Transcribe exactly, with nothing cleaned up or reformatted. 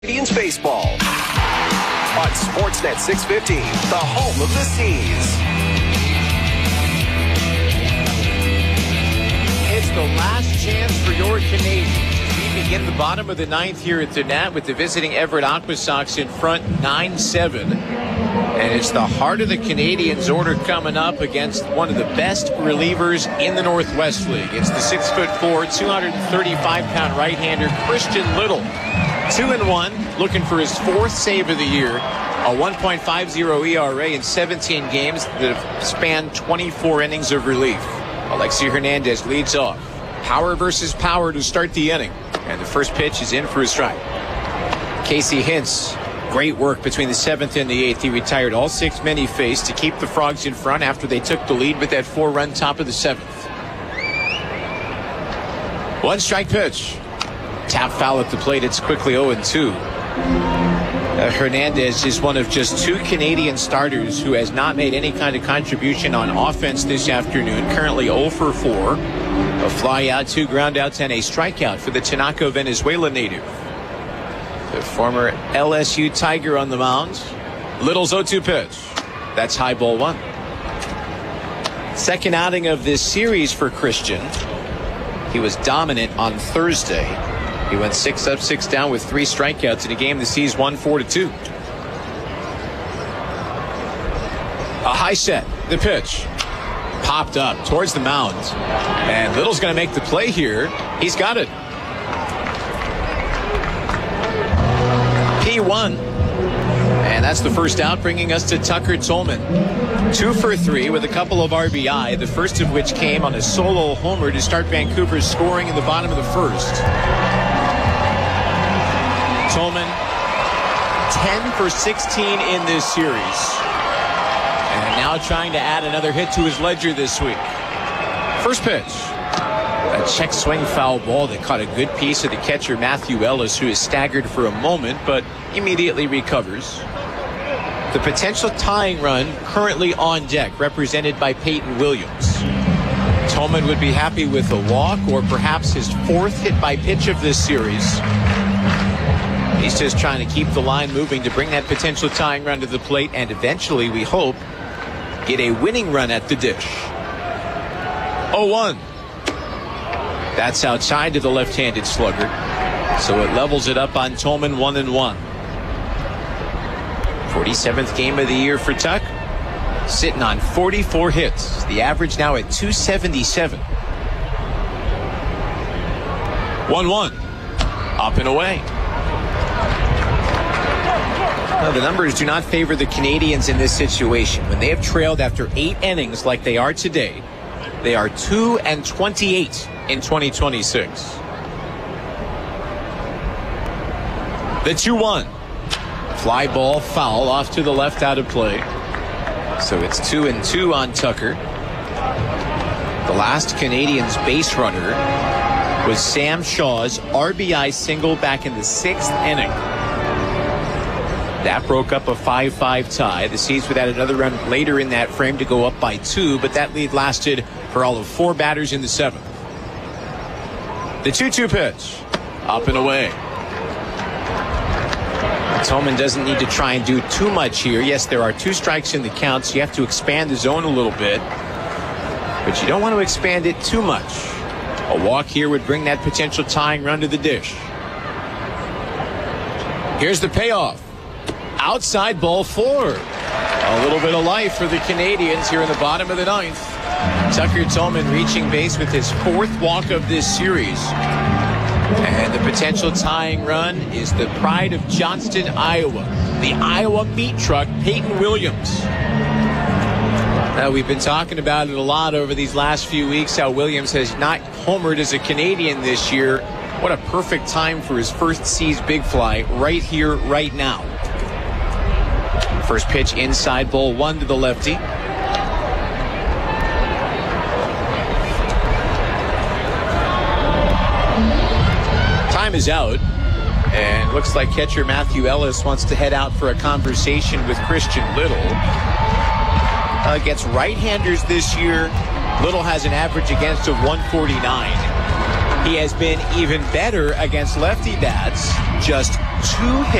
Canadians baseball on Sportsnet six fifty, the home of the Seas. It's the last chance for your Canadians as we begin the bottom of the ninth here at the Nat with the visiting Everett Aqua Sox in front nine seven. And it's the heart of the Canadians order coming up against one of the best relievers in the Northwest League. It's the six foot four, two hundred thirty-five pound right-hander Christian Little. Two and one, looking for his fourth save of the year. A one point five oh E R A in seventeen games that have spanned twenty-four innings of relief. Alexi Hernandez leads off. Power versus power to start the inning. And the first pitch is in for a strike. Casey Hintz, great work between the seventh and the eighth. He retired all six men he faced to keep the Frogs in front after they took the lead with that four-run top of the seventh. One strike pitch. Tap foul at the plate. It's quickly oh and two. Uh, Hernandez is one of just two Canadian starters who has not made any kind of contribution on offense this afternoon. Currently oh for four. A fly out, two ground outs, and a strikeout for the Tinaco, Venezuela native. The former L S U Tiger on the mound. Little's oh two pitch. That's high, ball one. Second outing of this series for Christian. He was dominant on Thursday. He went six up, six down with three strikeouts in a game the Seas won four to two. A high set. The pitch. Popped up towards the mound. And Little's going to make the play here. He's got it. P one. And that's the first out, bringing us to Tucker Tolman. Two for three with a couple of R B I, the first of which came on a solo homer to start Vancouver's scoring in the bottom of the first. Tolman, ten for sixteen in this series. And now trying to add another hit to his ledger this week. First pitch. A check swing foul ball that caught a good piece of the catcher Matthew Ellis, who is staggered for a moment but immediately recovers. The potential tying run currently on deck, represented by Peyton Williams. Tolman would be happy with a walk or perhaps his fourth hit by pitch of this series. He's just trying to keep the line moving to bring that potential tying run to the plate and eventually, we hope, get a winning run at the dish. oh one. That's outside to the left-handed slugger. So it levels it up on Tolman, one and one. forty-seventh game of the year for Tuck. Sitting on forty-four hits. The average now at two seventy-seven. one one. Up and away. Now, the numbers do not favor the Canadians in this situation. When they have trailed after eight innings like they are today, they are two and twenty-eight in twenty twenty-six. The two one. Fly ball foul off to the left out of play. So it's two and two on Tucker. The last Canadians base runner was Sam Shaw's R B I single back in the sixth inning. That broke up a five five tie. The Seas would add another run later in that frame to go up by two, but that lead lasted for all of four batters in the seventh. The two two pitch. Up and away. Tolman doesn't need to try and do too much here. Yes, there are two strikes in the count, so you have to expand the zone a little bit. But you don't want to expand it too much. A walk here would bring that potential tying run to the dish. Here's the payoff. Outside, ball four. A little bit of life for the Canadians here in the bottom of the ninth. Tucker Tolman reaching base with his fourth walk of this series. And the potential tying run is the pride of Johnston, Iowa. The Iowa meat truck, Peyton Williams. Now, we've been talking about it a lot over these last few weeks, how Williams has not homered as a Canadian this year. What a perfect time for his first Seas big fly right here, right now. First pitch inside, ball one to the lefty. Time is out, and looks like catcher Matthew Ellis wants to head out for a conversation with Christian Little. Uh, against right-handers this year, Little has an average against of one forty-nine. He has been even better against lefty bats, just two hits.